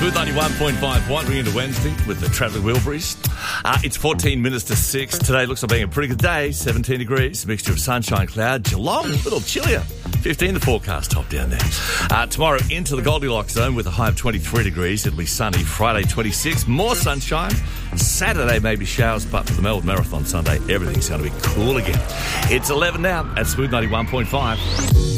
Smooth 91.5, wandering into Wednesday with the Travelling Wilburys. It's 14 minutes to 6. Today looks like being a pretty good day. 17 degrees, a mixture of sunshine, cloud. Geelong, a little chillier. 15 the forecast, top down there. Tomorrow into the Goldilocks zone with a high of 23 degrees. It'll be sunny. Friday 26, more sunshine. Saturday maybe showers, but for the Melbourne Marathon Sunday, everything's going to be cool again. It's 11 now at Smooth 91.5.